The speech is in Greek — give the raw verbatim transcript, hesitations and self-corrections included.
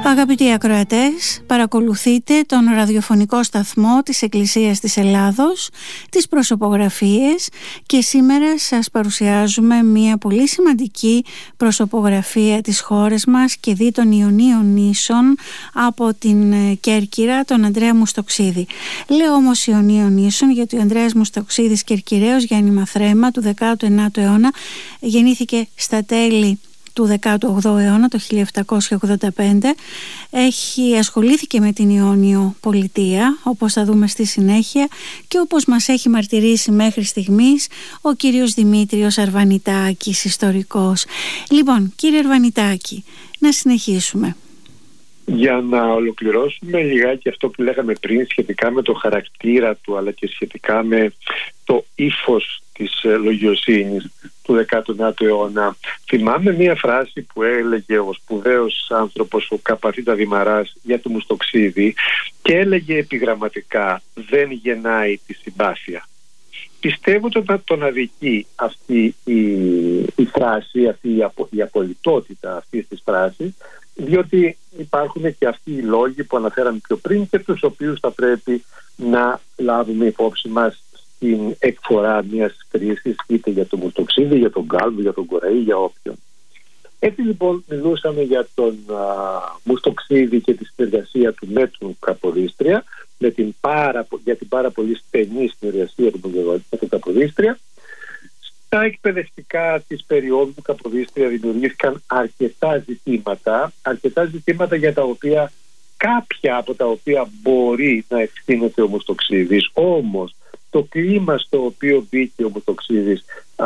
Αγαπητοί ακροατές, παρακολουθείτε τον ραδιοφωνικό σταθμό της Εκκλησίας της Ελλάδος, τις προσωπογραφίες, και σήμερα σας παρουσιάζουμε μια πολύ σημαντική προσωπογραφία της χώρας μας και δι των Ιωνίων νήσων από την Κέρκυρα, τον Ανδρέα Μουστοξίδη. Λέω όμως Ιωνίων νήσων γιατί ο Ανδρέας Μουστοξίδης, Κερκυραίος γέννημα θρέμα του δέκατου ενάτου αιώνα, γεννήθηκε στα τέλη του δέκατου όγδοου αιώνα, το χίλια επτακόσια ογδόντα πέντε. Έχει ασχολήθηκε με την Ιόνιο πολιτεία, όπως θα δούμε στη συνέχεια, και όπως μας έχει μαρτυρήσει μέχρι στιγμής ο κύριος Δημήτριος Αρβανιτάκης, ιστορικός. Λοιπόν, κύριε Αρβανιτάκη, να συνεχίσουμε. Για να ολοκληρώσουμε λιγάκι αυτό που λέγαμε πριν σχετικά με το χαρακτήρα του, αλλά και σχετικά με το ύφος της λογιοσύνης του δέκατου ενάτου αιώνα, θυμάμαι μία φράση που έλεγε ο σπουδαίος άνθρωπος ο Καπαθήτα Δημαράς για το Μουστοξίδη, και έλεγε επιγραμματικά: δεν γεννάει τη συμπάθεια. Πιστεύω ότι τον αδικεί αυτή η, η φράση, αυτή η, απο, η απολυτότητα αυτής της φράσης, διότι υπάρχουν και αυτοί οι λόγοι που αναφέραμε πιο πριν και τους οποίους θα πρέπει να λάβουμε υπόψη μας στην εκφορά μιας κρίσης, είτε για τον Μουστοξίδη, για τον Γκάλβο, για τον Κοραή, για όποιον. Έτσι λοιπόν μιλούσαμε για τον α, Μουστοξίδη και τη συνεργασία του με τον Καποδίστρια, με την πάρα, για την πάρα πολύ στενή συνεργασία του με τον Καποδίστρια. Στα εκπαιδευτικά της περίοδου του Καποδίστρια δημιουργήθηκαν αρκετά ζητήματα, αρκετά ζητήματα για τα οποία, κάποια από τα οποία μπορεί να ευθύνεται ο Μουστοξίδης, όμως το κλίμα στο οποίο μπήκε ο Μουστοξίδης